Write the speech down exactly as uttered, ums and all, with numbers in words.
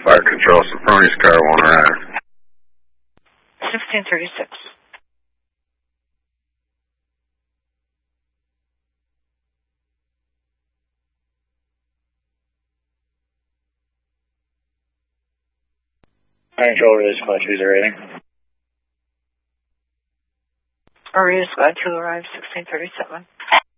Fire control, Sophronie's car won't arrive. sixteen thirty-six. Fire control, release squad two zero rating. Arena squad two arrived, sixteen thirty-seven.